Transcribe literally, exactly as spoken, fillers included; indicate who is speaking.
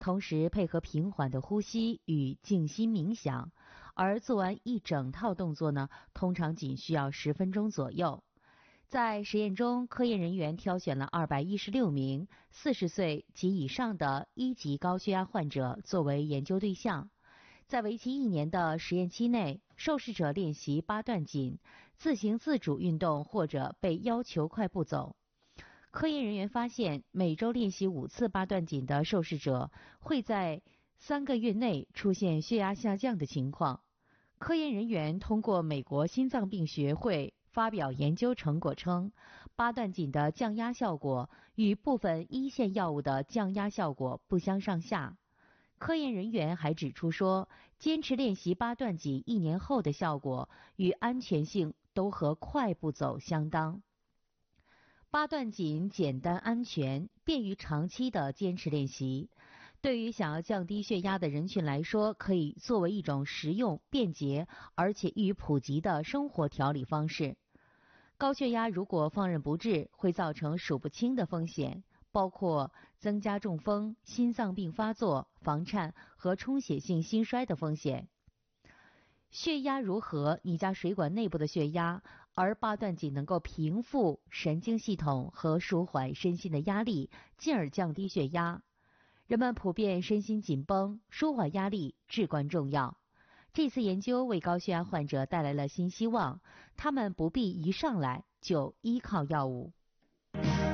Speaker 1: 同时配合平缓的呼吸与静心冥想，而做完一整套动作呢，通常仅需要十分钟左右。在实验中，科研人员挑选了二百一十六名四十岁及以上的一级高血压患者作为研究对象，在为期一年的实验期内，受试者练习八段锦、自行自主运动或者被要求快步走。科研人员发现，每周练习五次八段锦的受试者会在三个月内出现血压下降的情况。科研人员通过美国心脏病学会发表研究成果称，八段锦的降压效果与部分一线药物的降压效果不相上下。科研人员还指出说，坚持练习八段锦一年后的效果与安全性都和快步走相当。八段锦简单安全，便于长期的坚持练习。对于想要降低血压的人群来说，可以作为一种实用、便捷而且易于普及的生活调理方式。高血压如果放任不治，会造成数不清的风险，包括增加中风、心脏病发作、房颤和充血性心衰的风险。血压如何？你家水管内部的血压，而八段锦能够平复神经系统和舒缓身心的压力，进而降低血压。人们普遍身心紧绷，舒缓压力至关重要。这次研究为高血压患者带来了新希望，他们不必一上来就依靠药物。